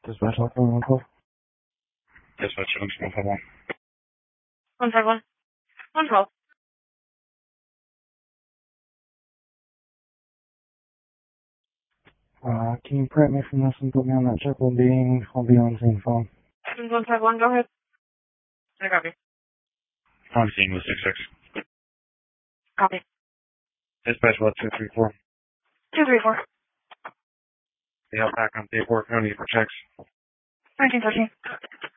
Dispatch lock on 112. Dispatch, 151. 151. 112. Can you prep me from this and put me on that triple being? I'll be on scene phone. 151, go ahead. I copy. On scene with 66. Copy. Dispatch, what, 234? 234. The back on paperwork, no need for checks. 1913.